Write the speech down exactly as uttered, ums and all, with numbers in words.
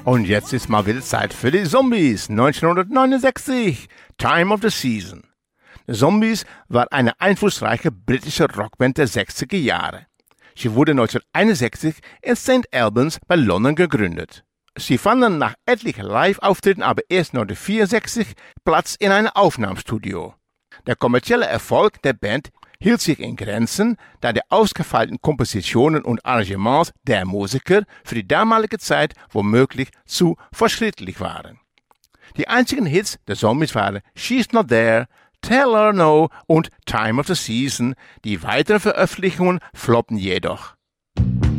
Und jetzt ist mal wieder Zeit für die Zombies. neunzehnhundertneunundsechzig, Time of the Season. Die Zombies war eine einflussreiche britische Rockband der sechziger Jahre. Sie wurde neunzehnhunderteinundsechzig in Saint Albans bei London gegründet. Sie fanden nach etlichen Live-Auftritten aber erst neunzehnhundertvierundsechzig Platz in einem Aufnahmestudio. Der kommerzielle Erfolg der Band hielt sich in Grenzen, da die ausgefeilten Kompositionen und Arrangements der Musiker für die damalige Zeit womöglich zu fortschrittlich waren. Die einzigen Hits der Zombies waren She's Not There, Tell Her No und Time of the Season. Die weiteren Veröffentlichungen floppten jedoch.